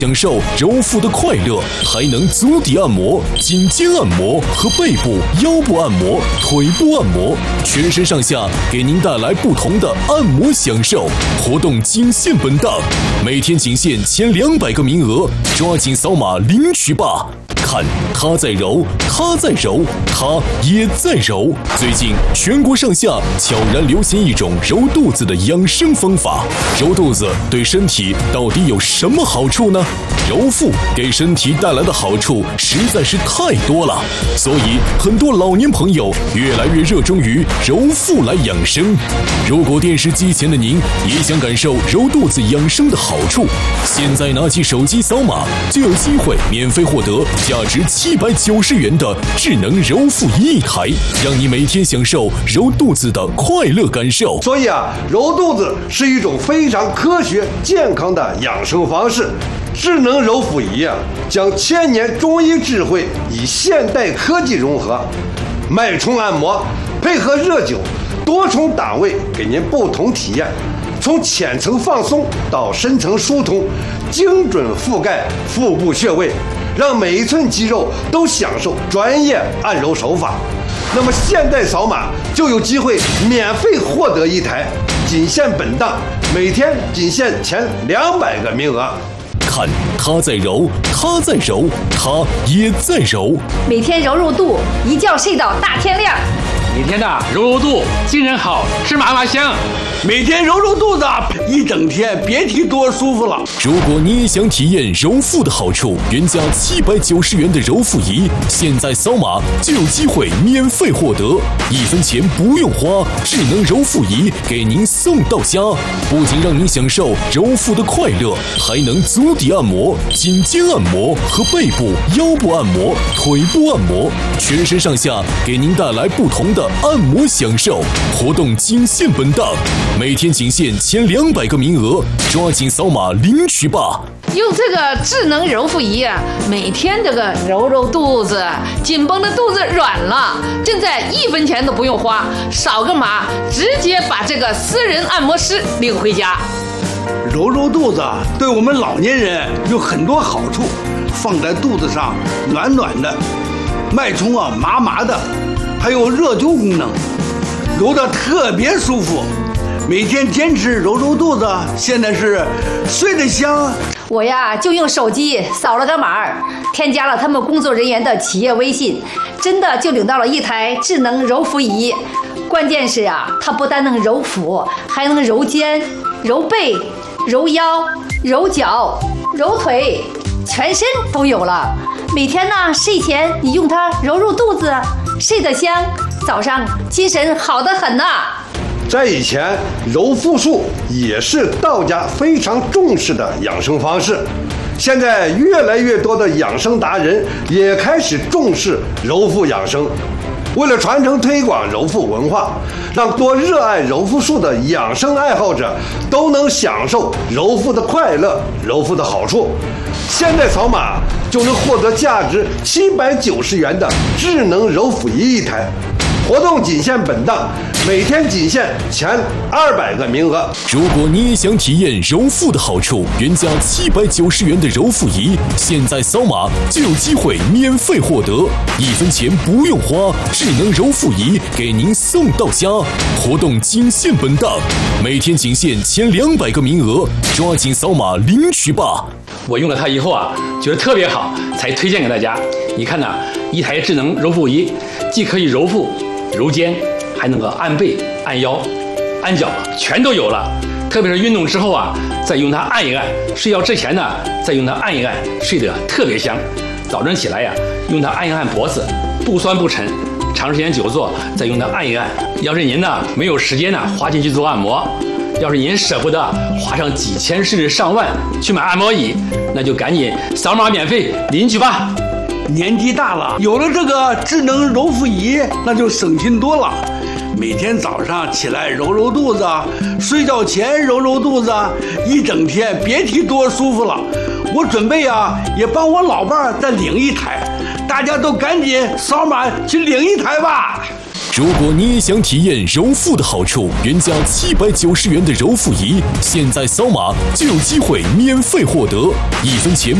享受揉腹的快乐，还能足底按摩、颈肩按摩和背部、腰部按摩、腿部按摩，全身上下给您带来不同的按摩享受。活动仅限本档，每天仅限前200个名额，抓紧扫码领取吧！看他在揉，他在揉，他也在揉。最近全国上下悄然流行一种揉肚子的养生方法。揉肚子对身体到底有什么好处呢？揉腹给身体带来的好处实在是太多了，所以很多老年朋友越来越热衷于揉腹来养生。如果电视机前的您也想感受揉肚子养生的好处，现在拿起手机扫码就有机会免费获得价值790元的智能揉腹仪一台，让你每天享受揉肚子的快乐感受。 所以揉肚子是一种非常科学健康的养生方式。智能揉腹仪将1000年中医智慧与现代科技融合，脉冲按摩配合热灸，多重档位给您不同体验，从浅层放松到深层疏通，精准覆盖腹部穴位，让每一寸肌肉都享受专业按揉手法。那么现在扫码就有机会免费获得一台，仅限本档，每天仅限前200个名额。 看他在揉，他在揉，他也在揉。 每天揉揉肚，一觉睡到大天亮。 每天揉揉肚，精神好，吃嘛嘛香。 每天揉揉肚子，一整天别提多舒服了。 如果你也想体验揉腹的好处，原价790元的揉腹仪，现在扫码就有机会免费获得，1分钱不用花，智能揉腹仪给您送到家。不仅让您享受揉腹的快乐，还能足底按摩、颈肩按摩和背部、腰部按摩、腿部按摩，全身上下给您带来不同的按摩享受。活动仅限本档，每天仅限前200个名额，抓紧扫码领取吧！ 用这个智能揉腹仪每天这个揉揉肚子，紧绷的肚子软了，现在1分钱都不用花，扫个码直接把这个私人按摩师领回家。 揉揉肚子对我们老年人有很多好处，放在肚子上暖暖的，脉冲麻麻的，还有热灸功能，揉得特别舒服。每天坚持揉揉肚子，现在是睡得香。 我就用手机扫了个码，添加了他们工作人员的企业微信，真的就领到了一台智能揉腹仪。关键是它不但能揉腹，还能揉肩、揉背、揉腰、揉脚、揉腿，全身都有了。每天睡前你用它揉揉肚子，睡得香，早上精神好得很在以前，揉腹术也是道家非常重视的养生方式。现在越来越多的养生达人也开始重视揉腹养生。为了传承推广揉腹文化，让多热爱揉腹术的养生爱好者都能享受揉腹的快乐、揉腹的好处，现在扫码就能获得价值790元的智能揉腹仪一台。活动仅限本档，每天仅限前200个名额。 如果你也想体验揉腹的好处，原价790元的揉腹仪，现在扫码就有机会免费获得，1分钱不用花，智能揉腹仪给您送到家。活动仅限本档，每天仅限前200个名额，抓紧扫码领取吧！ 我用了它以后觉得特别好，才推荐给大家。你看一台智能揉腹仪，既可以揉腹、揉肩，还能够按背、按腰、按脚，全都有了。特别是运动之后再用它按一按，睡觉之前再用它按一按，睡得特别香。早晨起来用它按一按脖子，不酸不沉。长时间久坐，再用它按一按。要是您没有时间花钱去做按摩，要是您舍不得花上几千甚至上万去买按摩椅，那就赶紧扫码免费领取吧。 年纪大了，有了这个智能揉腹仪，那就省心多了。每天早上起来揉揉肚子，睡觉前揉揉肚子，一整天别提多舒服了。我准备也帮我老伴儿再领一台，大家都赶紧扫码去领一台吧。 如果你也想体验柔腹的好处，原价790元的柔腹仪，现在扫码就有机会免费获得，1分钱